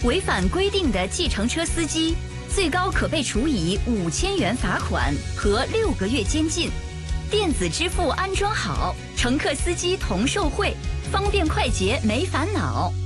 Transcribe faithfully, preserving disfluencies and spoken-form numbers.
违反规定的计程车司机，最高可被处以五千元罚款和六个月监禁。电子支付安装好，乘客司机同受贿，方便快捷没烦恼。